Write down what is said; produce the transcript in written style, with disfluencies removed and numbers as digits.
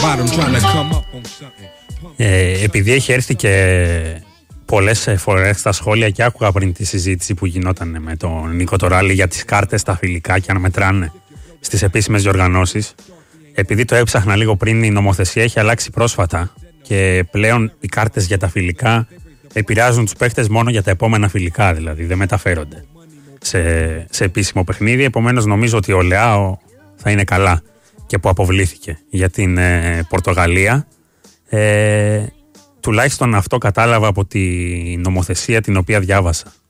Επειδή έχει έρθει και πολλές φορές στα σχόλια και άκουγα πριν τη συζήτηση που γινόταν με τον Νίκο Τωράλη για τις κάρτες στα φιλικά και αν μετράνε στις επίσημες διοργανώσεις, επειδή το έψαχνα λίγο πριν, η νομοθεσία έχει αλλάξει πρόσφατα και πλέον οι κάρτες για τα φιλικά επηρεάζουν τους παίχτες μόνο για τα επόμενα φιλικά, δηλαδή δεν μεταφέρονται σε επίσημο παιχνίδι. Επομένως νομίζω ότι ο Λεάο θα είναι καλά και που αποβλήθηκε για την Πορτογαλία. Τουλάχιστον αυτό κατάλαβα από τη νομοθεσία την οποία διάβασα.